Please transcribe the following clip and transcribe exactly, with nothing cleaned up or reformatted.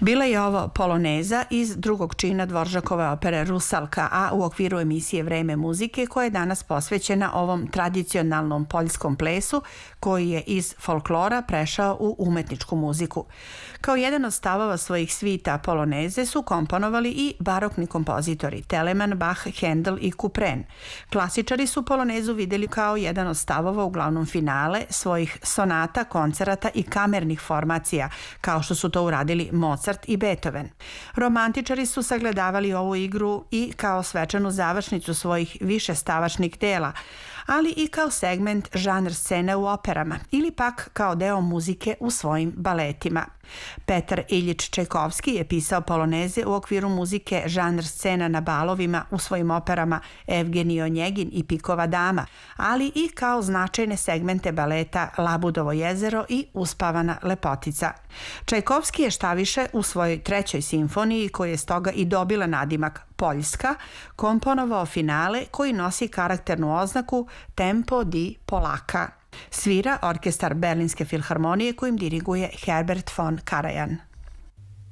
Bila je ovo poloneza iz drugog čina Dvoržakove opere Rusalka, a u okviru emisije Vreme muzike koja je danas posvećena ovom tradicionalnom poljskom plesu koji je iz folklora prešao u umetničku muziku. Kao jedan od stavova svojih svita poloneze su komponovali i barokni kompozitori Telemann, Bach, Händel i Couperin. Klasičari su polonezu videli kao jedan od stavova uglavnom finale svojih sonata, koncerata i kamernih formacija, kao što su to uradili Mozart i Beethoven. Romantičari su sagledavali ovu igru i kao svečanu završnicu svojih višestavačnih dela, ali i kao segment žanr scene u operama ili pak kao deo muzike u svojim baletima. Petar Iljič Čajkovski je pisao poloneze u okviru muzike žanr scena na balovima u svojim operama Evgenij Onjegin i Pikova dama, ali i kao značajne segmente baleta Labudovo jezero i Uspavana lepotica. Čajkovski je štaviše u svojoj trećoj simfoniji, koja je stoga i dobila nadimak Poljska, komponovao finale koji nosi karakternu oznaku Tempo di Polaka. Svira orkestar Berlinske filharmonije kojim diriguje Herbert von Karajan.